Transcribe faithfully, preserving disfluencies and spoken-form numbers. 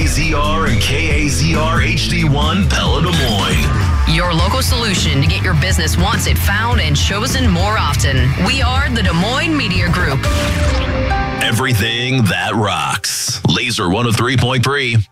Z R and K A Z R H D one Pella Des Moines. Your local solution to get your business once it found and chosen more often. We are the Des Moines Media Group. Everything that rocks. Laser one oh three point three.